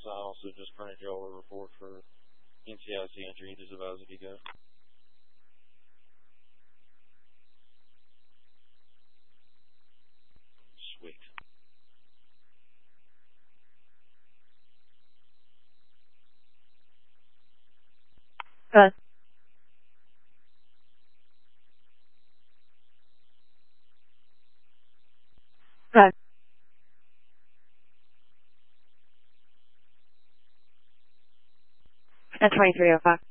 I also just printed y'all a report for NCIC entry. Just advise if you go. Sweet. Good. Good. 23:05.